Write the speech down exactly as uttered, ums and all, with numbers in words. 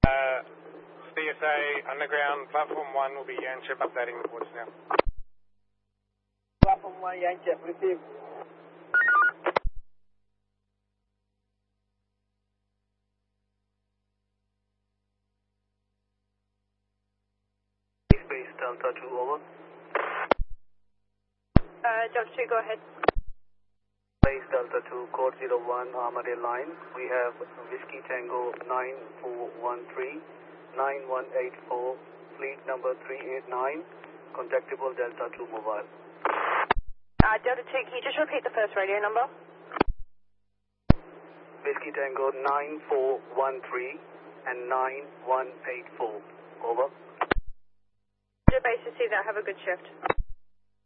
Uh, C S A Underground, Platform one will be Yanchep updating reports now. Platform one, Yanchep, receive. Space Delta two, over. Uh, Delta two, go ahead. Space Delta two, code zero one, Armadale line. We have Whiskey Tango nine four one three, nine one eight four, fleet number three eight nine, contactable Delta two mobile. Uh, Delta two, can you just repeat the first radio number? Whiskey Tango nine four one three and nine one eight four, over. Your base to see that, have a good shift.